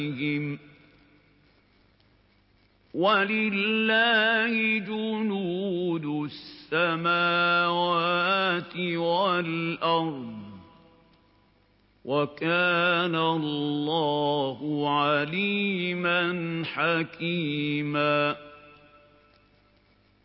وَلِلَّهِ جُنُودُ السَّمَاوَاتِ وَالْأَرْضِ ۚ وَكَانَ اللَّهُ عَلِيمًا حَكِيمًا